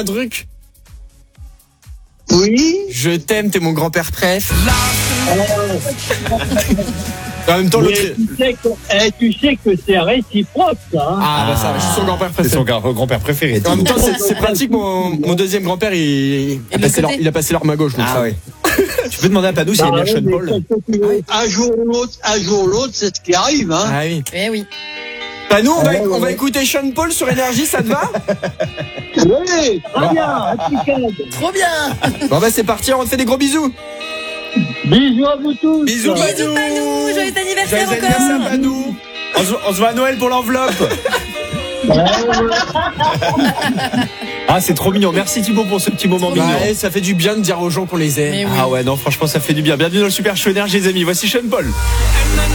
un truc? Oui. Je t'aime, t'es mon grand-père préf. En même temps, l'autre. Tu sais que c'est réciproque, ça. Hein. Ah, bah ça, je suis son grand-père C'est préféré. son grand-père préféré. En même temps, c'est pratique. Mon deuxième grand-père, il a passé leur main gauche. Donc Ah ça. oui. Tu peux demander à Panou s'il aime bien Sean Paul. Un jour ou l'autre, c'est ce qui arrive. Hein. Ah oui. Eh oui. Bah nous, on va écouter Sean Paul sur Énergie, ça te va? Oui, très bien, impeccable. Trop bien. Bon bah c'est parti, on te fait des gros bisous. Bisous à vous tous. Bisous, Bisous Panou, joyeux anniversaire Joyeux encore. anniversaire, Panou. On se voit à Noël pour l'enveloppe. Ah, c'est trop mignon. Merci Thibaut pour ce petit moment Trop mignon. mignon. Ouais, ça fait du bien de dire aux gens qu'on les aime. Mais oui. Ah ouais, non, franchement, ça fait du bien. Bienvenue dans le Super Show Énergie, les amis. Voici Sean Paul.